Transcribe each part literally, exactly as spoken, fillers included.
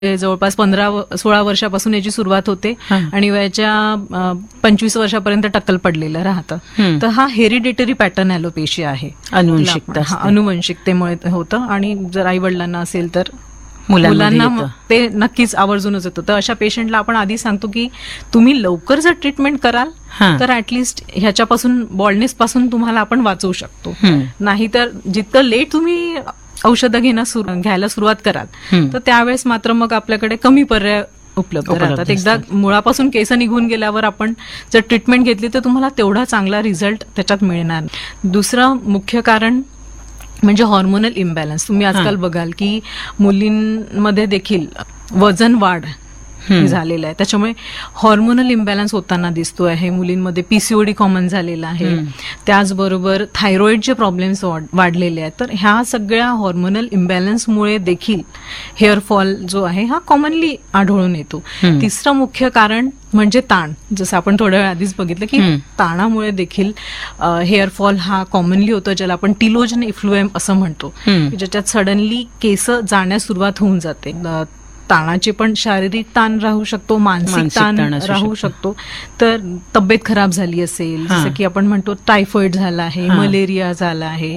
जवळपास पंधरा सोळा वर्षापासून याची सुरुवात होते हा. आणि वयाच्या पंचवीस वर्षापर्यंत टक्कल पडलेलं राहतं. हम्म. तर हा हेरिडेटरी पॅटर्न ॲलोपेशिया आहे. अनुवंशिकता हा, असते. अनुवंशिकतेमुळे होतं आणि जर आई वडिलांना असेल तर मुलांमध्ये मुलांना येतं. मग ते नक्कीच आवर्जूनच येतं. तर अशा पेशंटला आपण आधी सांगतो की तुम्ही लवकर जर ट्रीटमेंट कराल हा. तर ऍटलिस्ट ह्याच्यापासून बॉल्डनेस पासून तुम्हाला आपण वाचवू शकतो. हम्म. नाहीतर जितकं लेट तुम्ही औषधं घेणं सुरु- घ्यायला सुरुवात कराल हम्म. तर त्यावेळेस मात्र मग आपल्याकडे कमी पर्याय उपलब्ध उपलब्ध राहतात. एकदा असतात. मुळापासून केस निघून गेल्यावर आपण जर ट्रीटमेंट घेतली तर तुम्हाला तेवढा चांगला रिझल्ट त्याच्यात मिळणार. दुसरं मुख्य कारण म्हणजे हॉर्मोनल इम्बॅलन्स. तुम्ही आजकाल बघाल की मुलींमध्ये देखील वजन वाढ हम्म. झालेलं आहे. त्याच्यामुळे हॉर्मोनल इम्बॅलन्स होताना दिसतो आहे. मुलींमध्ये पीसीओडी कॉमन झालेला आहे. हम्म. त्याचबरोबर थायरॉइडचे प्रॉब्लेम्स वाढलेले आहेत. तर ह्या सगळ्या हॉर्मोनल इम्बॅलन्समुळे देखील हेअरफॉल जो आहे हा कॉमनली आढळून येतो. हम्म. तिसरं मुख्य कारण म्हणजे ताण. जसं आपण थोड्या वेळ आधीच बघितलं की हम्म. ताणामुळे देखील हेअरफॉल हा कॉमनली होतो, ज्याला आपण टिलोजन इफ्लुएम असं म्हणतो, हम्म. की ज्याच्यात सडनली केस जाण्यास सुरुवात होऊन जाते. अ, ताणाचे पण शारीरिक ताण राहू शकतो, मानसिक मानसिक ताण ताण असू राहू शकतो. शकतो. तर तब्येत खराब झाली असेल, हा. जसं की आपण म्हणतो टायफॉइड झाला आहे, हा. मलेरिया झाला आहे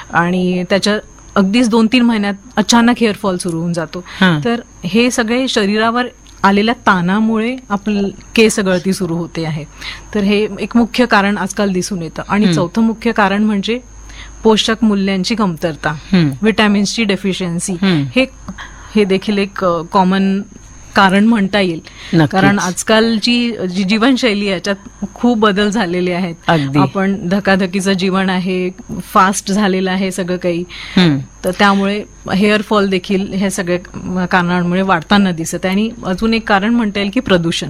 आणि त्याच्या अगदीच दोन तीन महिन्यात अचानक हेअरफॉल सुरू होऊन जातो. हा. तर हे सगळे शरीरावर आलेल्या ताणामुळे आपलं केस गळती सुरू होते आहे. तर हे एक मुख्य कारण आजकाल दिसून येतं. आणि हम्म. चौथं मुख्य कारण म्हणजे पोषक मूल्यांची कमतरता, हम्म. विटॅमिन्सची डेफिशियन्सी. हम्म. हे हे देखील एक कॉमन कारण म्हणता येईल. नक्कीच. कारण आजकालची जी जीवनशैली आहे याच्यात खूप बदल झालेले आहेत. अगदी. आपण धकाधकीचं जीवन आहे, फास्ट झालेलं आहे सगळं काही. हम्म. तर त्यामुळे हेअरफॉल देखील हे सगळ्या कारणांमुळे वाढताना दिसत आहे. आणि अजून एक कारण म्हणता येईल की प्रदूषण.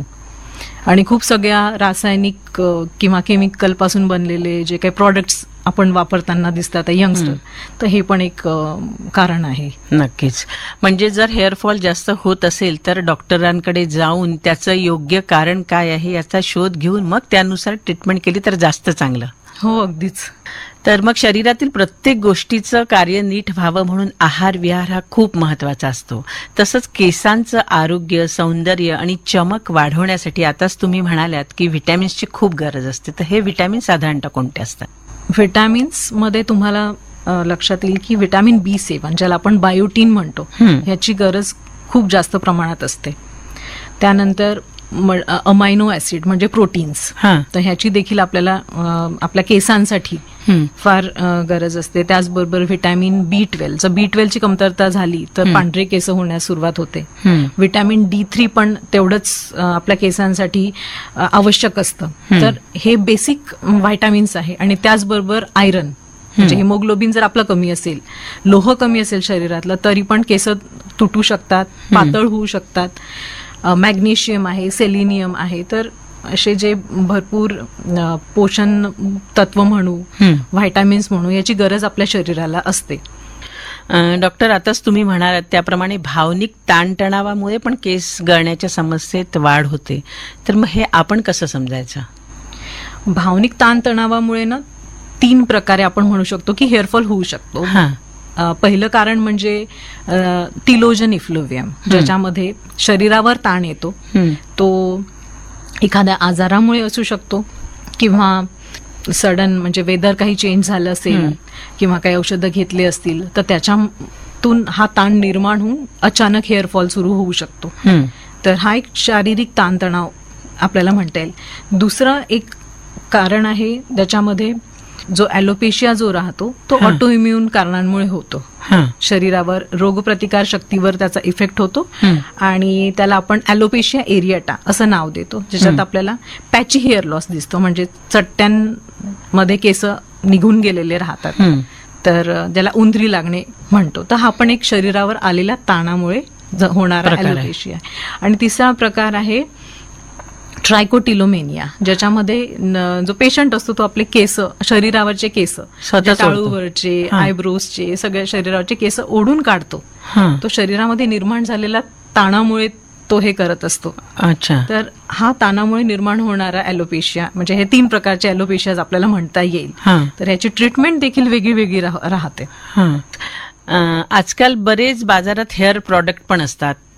आणि खूप सगळ्या रासायनिक अ, किंवा केमिकल पासून बनलेले जे काही प्रॉडक्ट्स आपण वापरताना दिसतात यंगस्टर, तर हे पण एक अ, कारण आहे. नक्कीच. म्हणजे जर हेअरफॉल जास्त होत असेल तर डॉक्टरांकडे जाऊन त्याचं योग्य कारण काय आहे याचा शोध घेऊन मग त्यानुसार ट्रीटमेंट केली तर जास्त चांगलं. हो, अगदीच. तर मग शरीरातील प्रत्येक गोष्टीचं कार्य नीट व्हावं म्हणून आहार विहार हा खूप महत्वाचा असतो. तसंच केसांचं आरोग्य, सौंदर्य आणि चमक वाढवण्यासाठी आताच तुम्ही म्हणाल्यात की व्हिटॅमिन्सची खूप गरज असते. तर हे व्हिटॅमिन साधारणतः कोणते असतात? व्हिटॅमिन्स मध्ये तुम्हाला अ, लक्षात येईल की व्हिटॅमिन बी सेवन, ज्याला आपण बायोटीन म्हणतो, हम्म. ह्याची गरज खूप जास्त प्रमाणात असते. त्यानंतर अमायनो ऍसिड म्हणजे प्रोटीन्स, हा. तर ह्याची देखील आपल्याला अ, आपल्या केसांसाठी हम्म. फार अ, गरज असते. त्याचबरोबर व्हिटॅमिन बी ट्वेल्व, जर बी ट्वेल्वची कमतरता झाली तर हम्म. पांढरे केस होण्यास सुरुवात होते. हम्म. व्हिटॅमिन डी थ्री पण तेवढंच अ, आपल्या केसांसाठी अ, आवश्यक असतं. हम्म. तर हे बेसिक व्हायटामिन्स आहे. आणि त्याचबरोबर आयरन म्हणजे हिमोग्लोबिन जर आपलं कमी असेल, लोह कमी असेल शरीरातलं, तरी पण केस तुटू शकतात, पातळ होऊ शकतात. मॅग्नेशियम आहे, सेलिनियम आहे. तर असे जे भरपूर अ, पोषण तत्व म्हणू, हम्म. व्हायटामिन्स म्हणू, याची गरज आपल्या शरीराला असते. अं, डॉक्टर, आताच तुम्ही म्हणालात त्याप्रमाणे भावनिक ताणतणावामुळे पण केस गळण्याच्या समस्येत वाढ होते. तर मग हे आपण कसं समजायचं? भावनिक ताणतणावामुळे ना तीन प्रकारे आपण म्हणू शकतो की हेअरफॉल होऊ शकतो. हा. अ, पहिलं कारण म्हणजे टिलोजन इफ्लुवियम, ज्याच्यामध्ये शरीरावर ताण येतो. हम्म. तो एखाद्या आजारामुळे असू शकतो किंवा सडन म्हणजे वेदर काही चेंज झालं असेल हम्म. किंवा काही औषधं घेतली असतील तर त्याच्यातून हा ताण निर्माण होऊन अचानक हेअरफॉल सुरू होऊ शकतो. हम्म. तर हा एक शारीरिक ताणतणाव आपल्याला म्हणता येईल. दुसरं एक कारण आहे ज्याच्यामध्ये जो ॲलोपेशिया जो राहतो तो हा. ऑटो इम्युन कारणांमुळे होतो. हा. शरीरावर रोगप्रतिकार शक्तीवर त्याचा इफेक्ट होतो हम्म. आणि त्याला आपण ॲलोपेशिया एरिएटा असं नाव देतो, ज्याच्यात हम्म. आपल्याला पॅची हेअर लॉस दिसतो. म्हणजे चट्ट्यांमध्ये केस निघून गेलेले राहतात. हम्म. तर अ, ज्याला उंदरी लागणे म्हणतो. तर हा पण एक शरीरावर आलेल्या ताणामुळे ज- होणारा प्रकार आहे. ॲलोपेशिया आहे. आणि तिसरा प्रकार आहे ट्रायकोटिलोमेनिया, ज्याच्यामध्ये न- जो पेशंट असतो तो आपले केस, शरीरावरचे केस, स्वतःच म्हणजे ओढतो. टाळूवरचे, हा. आयब्रोजचे, सगळ्या शरीरावरचे केस ओढून काढतो. हा. तो शरीरामध्ये निर्माण झालेल्या ताणामुळे तो हे करत असतो. अच्छा. तर हा ताणामुळे निर्माण होणारा ॲलोपेशिया, म्हणजे हे तीन प्रकारचे ॲलोपेशियाज आपल्याला म्हणता येईल. हा. तर ह्याची ट्रीटमेंट देखील वेगळी वेगळी राह- राहते. हा. अं, आजकाल बरेच बाजारात हेअर प्रॉडक्ट पण असतात.